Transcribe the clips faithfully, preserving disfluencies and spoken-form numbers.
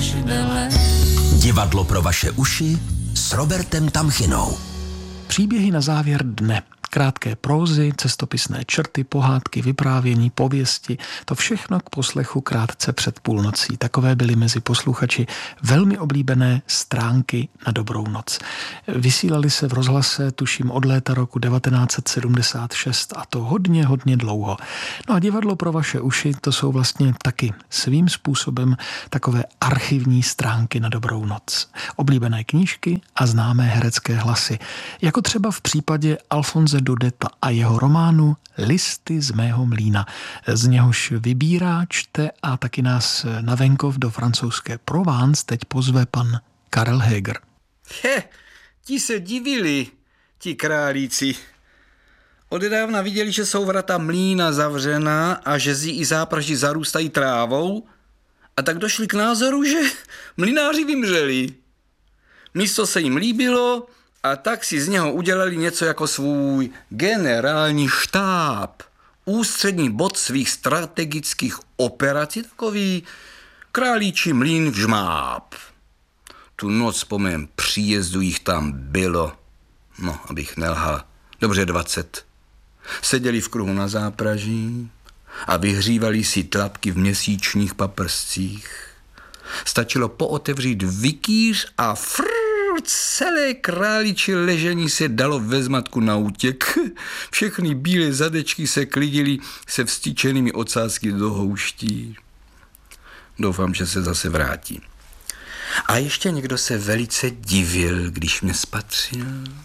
strašidele. Divadlo pro vaše uši s Robertem Tamchinou. Příběhy na závěr dne. Krátké prózy, cestopisné črty, pohádky, vyprávění, pověsti, to všechno k poslechu krátce před půlnocí. Takové byly mezi posluchači velmi oblíbené stránky na dobrou noc. Vysílali se v rozhlase, tuším, od léta roku devatenáct set sedmdesát šest a to hodně, hodně dlouho. No a divadlo pro vaše uši, to jsou vlastně taky svým způsobem takové archivní stránky na dobrou noc. Oblíbené knížky a známé herecké hlasy. Jako třeba v případě Alfonse Dudeta a jeho románu Listy z mého mlýna. Z něhož vybírá, čte a taky nás na venkov do francouzské Provence teď pozve pan Karel Heger. He, ti se divili, ti králíci. Odedávna viděli, že jsou vrata mlýna zavřená a že zí i zápraží zarůstají trávou, a tak došli k názoru, že mlynáři vymřeli. Místo se jim líbilo, a tak si z něho udělali něco jako svůj generální štáb. Ústřední bod svých strategických operací, takový králíčí mlýn v žmáb. Tu noc po mém příjezdu jich tam bylo, no, abych nelhal, dobře dvacet. Seděli v kruhu na zápraží a vyhřívali si tlapky v měsíčních paprscích. Stačilo pootevřít vikýř a frrr, celé králiči ležení se dalo ve zmatku na útěk. Všechny bílé zadečky se klidily se vstyčenými ocásky do houští. Doufám, že se zase vrátí. A ještě někdo se velice divil, když mě spatřil.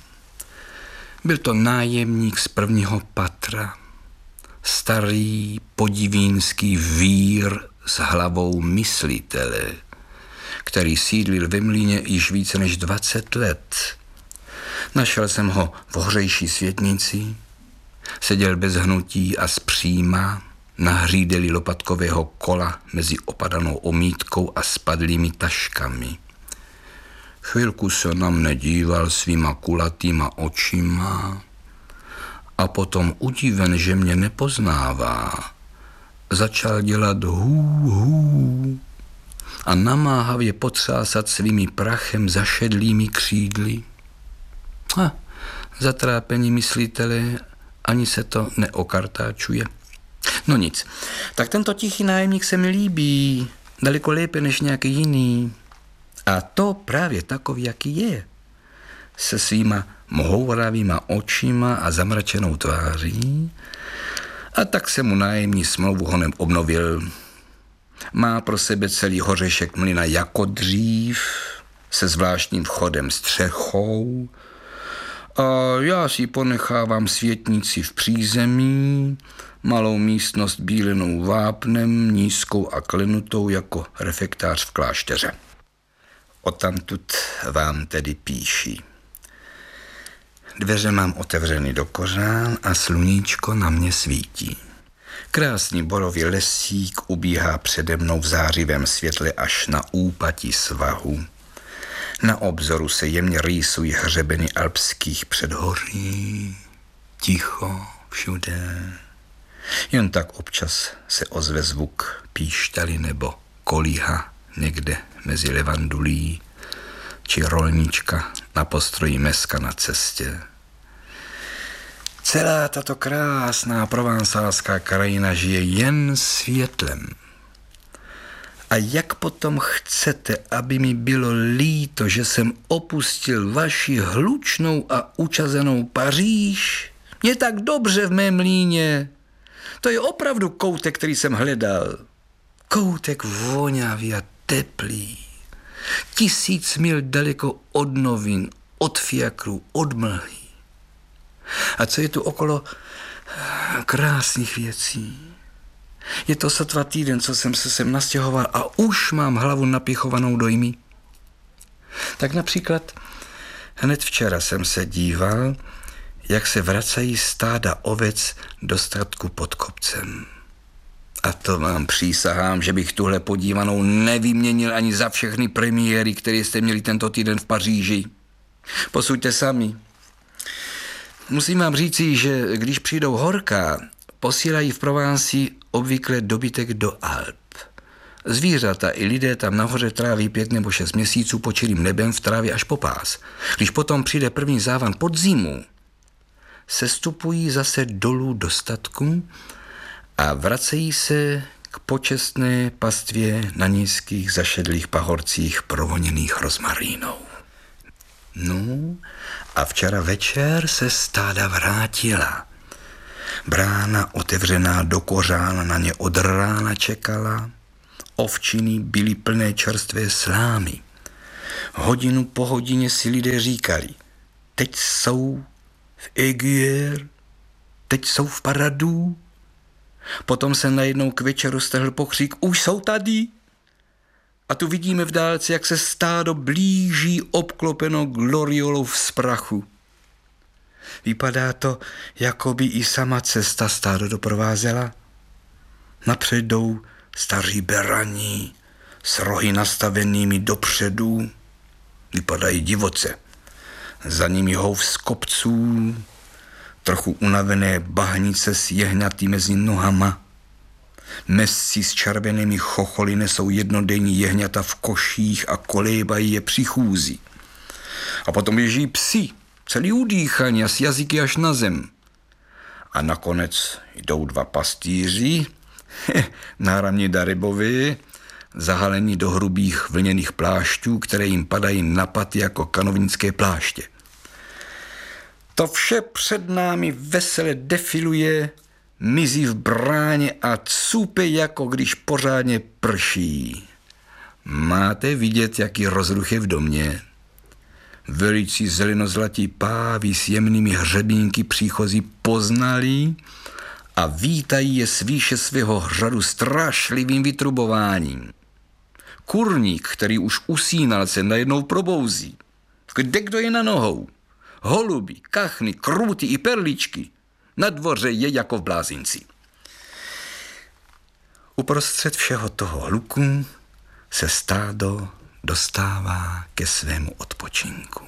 Byl to nájemník z prvního patra. Starý podivínský vír s hlavou myslitele, který sídlil ve mlýně již více než dvacet let. Našel jsem ho v hořejší světnici, seděl bez hnutí a zpříma na hřídeli lopatkového kola mezi opadanou omítkou a spadlými taškami. Chvilku se na mne díval svýma kulatýma očima a potom udiven, že mě nepoznává, začal dělat hů, hů a namáhavě potřásat svými prachem zašedlými křídly. A zatrápení myslitele ani se to neokartáčuje. No nic, tak tento tichý nájemník se mi líbí, daleko lépe než nějaký jiný. A to právě takový, jaký je. Se svýma mohouravýma očima a zamračenou tváří. A tak se mu nájemní smlouvu honem obnovil. Má pro sebe celý hořešek mlyna jako dřív, se zvláštním vchodem střechou. A já si ponechávám světnici v přízemí, malou místnost bílenou vápnem, nízkou a klenutou jako refektář v klášteře. Odtamtud vám tedy píší. Dveře mám otevřeny do kořán a sluníčko na mě svítí. Krásný borový lesík ubíhá přede mnou v zářivém světle až na úpatí svahu. Na obzoru se jemně rýsují hřebeny alpských předhoří. Ticho všude. Jen tak občas se ozve zvuk píšťaly nebo kolíha někde mezi levandulí, či rolnička na postroji meska na cestě. Celá tato krásná provansálská krajina žije jen světlem. A jak potom chcete, aby mi bylo líto, že jsem opustil vaši hlučnou a učazenou Paříž? Je tak dobře v mém mlýně. To je opravdu koutek, který jsem hledal. Koutek vonavý a teplý. Tisíc mil daleko od novin, od fiakrů, od mlhy. A co je tu okolo krásných věcí? Je to sotva týden, co jsem se sem nastěhoval a už mám hlavu napichovanou dojmy. Tak například hned včera jsem se díval, jak se vracají stáda ovec do statku pod kopcem. A to vám přísahám, že bych tuhle podívanou nevyměnil ani za všechny premiéry, které jste měli tento týden v Paříži. Posuďte sami. Musím vám říci, že když přijdou horká, posílají v Provenci obvykle dobytek do Alp. Zvířata i lidé tam nahoře tráví pět nebo šest měsíců pod čirým nebem v trávě až po pás. Když potom přijde první závan podzimu, sestupují zase dolů do statku a vracejí se k počestné pastvě na nízkých zašedlých pahorcích provoněných rozmarínou. No a včera večer se stáda vrátila. Brána otevřená do kořán na ně od rána čekala. Ovčiny byly plné čerstvé slámy. Hodinu po hodině si lidé říkali, teď jsou v Aiguière, teď jsou v Paradu. Potom se najednou k večeru strhl pokřik, už jsou tady. A tu vidíme v dálce, jak se stádo blíží obklopeno gloriolou v sprachu. Vypadá to, jako by i sama cesta stádo doprovázela. Napřed jdou staří beraní s rohy nastavenými dopředu. Vypadají divoce. Za nimi hov z kopců, trochu unavené bahnice s jehňaty mezi nohama. Mesci s červenými chocholy nesou jednodenní jehňata v koších a kolejbají je při chůzi. A potom běží psi, celý udýchaní a s jazyky až na zem. A nakonec jdou dva pastýři, náramní Darybovi, zahalení do hrubých vlněných plášťů, které jim padají na paty jako kanovnické pláště. To vše před námi vesele defiluje, mizí v bráně a cupe, jako když pořádně prší. Máte vidět, jaký rozruch je v domě. Velicí zelenozlatí páví s jemnými hřebínky příchozí poznali a vítají je z výše svého hřadu strašlivým vytrubováním. Kurník, který už usínal, se najednou probouzí. Kde kdo je na nohou? Holuby, kachny, krůty i perličky. Na dvoře je jako v blázinci. Uprostřed všeho toho hluku se stádo dostává ke svému odpočinku.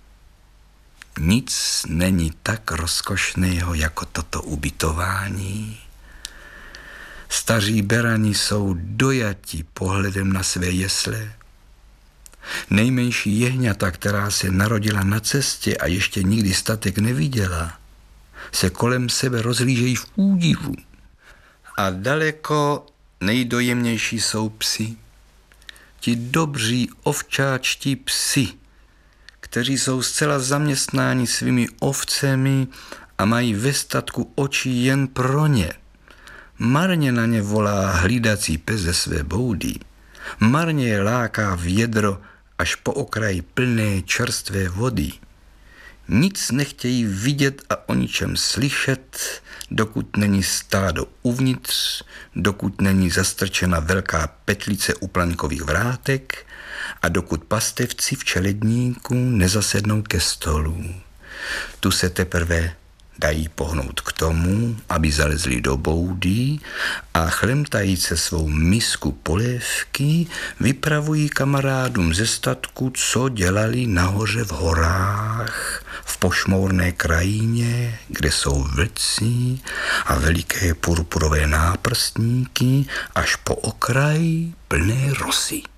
Nic není tak rozkošného jako toto ubytování. Staří berani jsou dojati pohledem na své jesle. Nejmenší jehňata, která se narodila na cestě a ještě nikdy statek neviděla, se kolem sebe rozhlížejí v údivu. A daleko nejdojemnější jsou psi. Ti dobří ovčáčtí psi, kteří jsou zcela zaměstnáni svými ovcemi a mají ve statku oči jen pro ně. Marně na ně volá hlídací pes ze své boudy. Marně je láká v jedro až po okraji plné čerstvé vody. Nic nechtějí vidět a o ničem slyšet, dokud není stádo uvnitř, dokud není zastrčena velká petlice u plankových vrátek a dokud pastevci v čeledníku nezasednou ke stolu. Tu se teprve dají pohnout k tomu, aby zalezli do boudy a chlemtají se svou misku polévky, vypravují kamarádům ze statku, co dělali nahoře v horách, v pošmourné krajině, kde jsou vlci a veliké purpurové náprstníky až po okraj plné rosy.